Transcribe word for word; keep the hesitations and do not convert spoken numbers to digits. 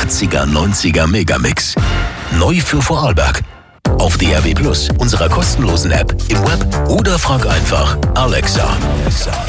achtziger, neunziger Megamix. Neu für Vorarlberg. Auf D A B Plus, unserer kostenlosen App, im Web oder frag einfach Alexa.